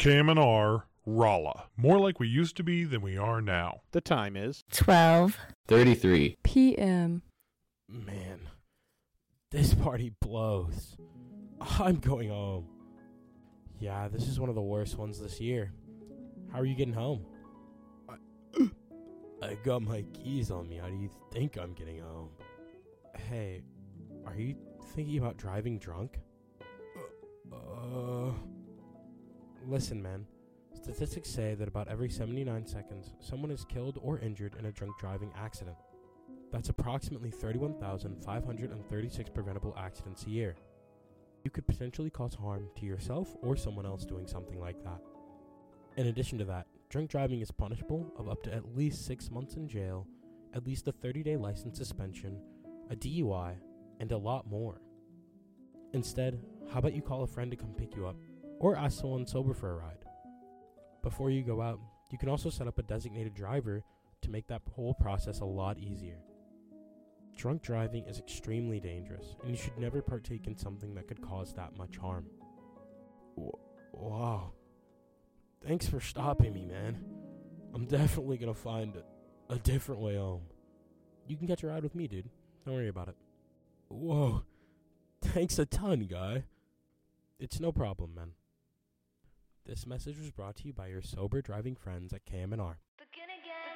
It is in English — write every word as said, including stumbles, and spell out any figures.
K M N R, Rolla. More like we used to be than we are now. The time is twelve thirty-three p m Man, this party blows. I'm going home. Yeah, this is one of the worst ones this year. How are you getting home? I, I got my keys on me. How do you think I'm getting home? Hey, are you thinking about driving drunk? Uh, listen, man. Statistics say that about every seventy-nine seconds, someone is killed or injured in a drunk driving accident. That's approximately thirty-one thousand five hundred thirty-six preventable accidents a year. You could potentially cause harm to yourself or someone else doing something like that. In addition to that, drunk driving is punishable of up to at least six months in jail, at least a thirty-day license suspension, a D U I, and a lot more. Instead, how about you call a friend to come pick you up, or ask someone sober for a ride? Before you go out, you can also set up a designated driver to make that whole process a lot easier. Drunk driving is extremely dangerous, and you should never partake in something that could cause that much harm. W- wow. Thanks for stopping me, man. I'm definitely gonna find a, a different way home. You can catch a ride with me, dude. Don't worry about it. Whoa. Thanks a ton, guy. It's no problem, man. This message was brought to you by your sober driving friends at K M N R. The